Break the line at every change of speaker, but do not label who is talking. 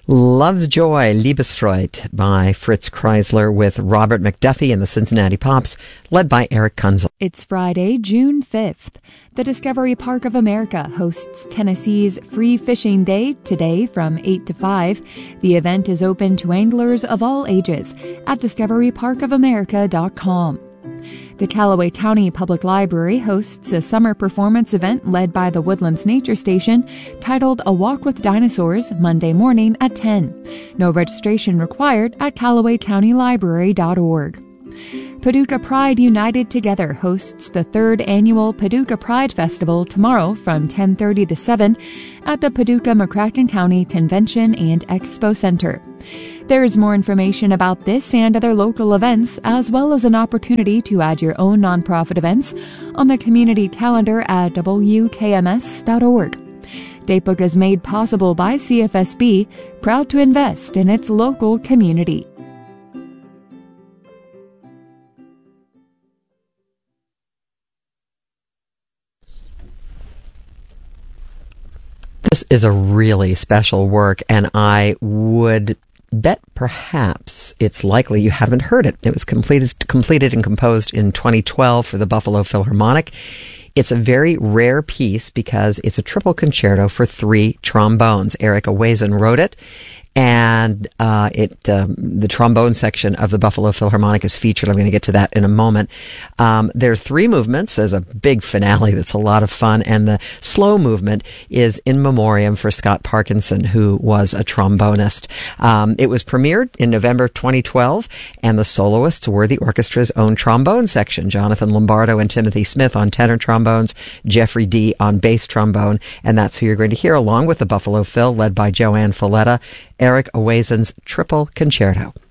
Love's Joy, Liebesfreude by Fritz Kreisler with Robert McDuffie and the Cincinnati Pops, led by Eric Kunzel.
It's Friday, June 5th. The Discovery Park of America hosts Tennessee's Free Fishing Day today from 8 to 5. The event is open to anglers of all ages at discoveryparkofamerica.com. The Callaway County Public Library hosts a summer performance event led by the Woodlands Nature Station titled A Walk with Dinosaurs Monday morning at 10. No registration required at callawaycountylibrary.org. Paducah Pride United Together hosts the 3rd annual Paducah Pride Festival tomorrow from 10:30 to 7 at the Paducah-McCracken County Convention and Expo Center. There is more information about this and other local events, as well as an opportunity to add your own nonprofit events on the community calendar at wkms.org. Datebook is made possible by CFSB, proud to invest in its local community.
This is a really special work, and I would bet perhaps it's likely you haven't heard it. It was completed and composed in 2012 for the Buffalo Philharmonic. It's a very rare piece because it's a triple concerto for 3 trombones. Eric Owazen wrote it, and the trombone section of the Buffalo Philharmonic is featured. I'm going to get to that in a moment. There are 3 movements. There's a big finale that's a lot of fun, and the slow movement is in memoriam for Scott Parkinson, who was a trombonist. It was premiered in November 2012, and the soloists were the orchestra's own trombone section: Jonathan Lombardo and Timothy Smith on tenor trombones, Jeffrey D. on bass trombone, and that's who you're going to hear along with the Buffalo Phil, led by Joanne Folletta, Eric Owazen's Triple Concerto.